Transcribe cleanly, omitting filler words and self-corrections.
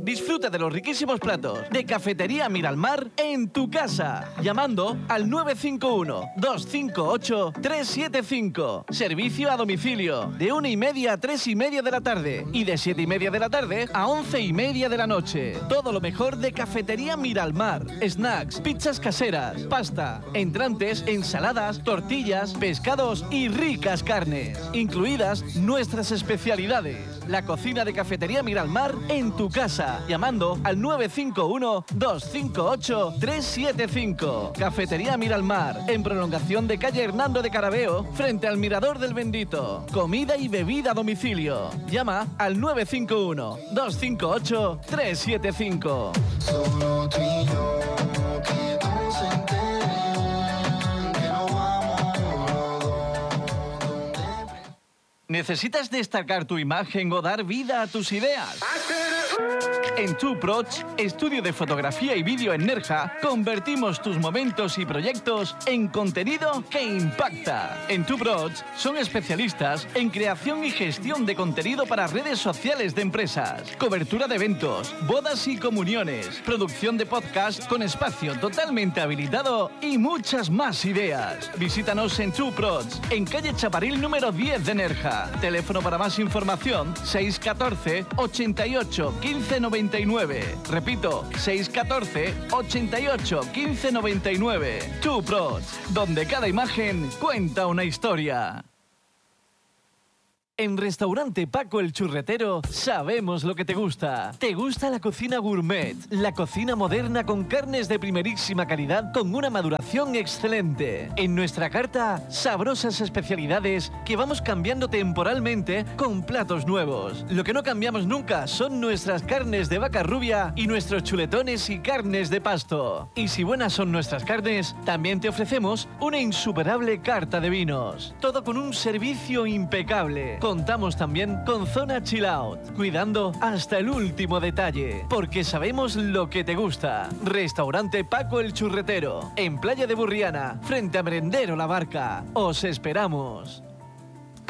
Disfruta de los riquísimos platos de Cafetería Miralmar en tu casa, llamando al 951-258-375. Servicio a domicilio de 1:30 a 3:30 de la tarde y de 7:30 de la tarde a 11:30 de la noche. Todo lo mejor de Cafetería Miralmar. Snacks, pizzas caseras, pasta, entrantes, ensaladas, tortillas, pescados y ricas carnes. Incluidas nuestras especialidades. La cocina de Cafetería Miralmar en tu casa, llamando al 951-258-375. Cafetería Miralmar, en prolongación de calle Hernando de Carabeo, frente al Mirador del Bendito. Comida y bebida a domicilio. Llama al 951-258-375. Solo tú y yo, que todos se enteren que no vamos donde... ¿Necesitas destacar tu imagen o dar vida a tus ideas? En TwoProch, estudio de fotografía y vídeo en Nerja, convertimos tus momentos y proyectos en contenido que impacta. En TwoProch son especialistas en creación y gestión de contenido para redes sociales de empresas, cobertura de eventos, bodas y comuniones, producción de podcast con espacio totalmente habilitado y muchas más ideas. Visítanos en TwoProch, en calle Chaparil número 10 de Nerja. Teléfono para más información 614 88 15 99. Repito, 614 88 15 99. TwoProch, donde cada imagen cuenta una historia. En Restaurante Paco el Churretero sabemos lo que te gusta. Te gusta la cocina gourmet, la cocina moderna con carnes de primerísima calidad con una maduración excelente. En nuestra carta, sabrosas especialidades que vamos cambiando temporalmente con platos nuevos. Lo que no cambiamos nunca son nuestras carnes de vaca rubia y nuestros chuletones y carnes de pasto. Y si buenas son nuestras carnes, también te ofrecemos una insuperable carta de vinos. Todo con un servicio impecable. Contamos también con zona chill out, cuidando hasta el último detalle, porque sabemos lo que te gusta. Restaurante Paco el Churretero, en Playa de Burriana, frente a Merendero La Barca. Os esperamos.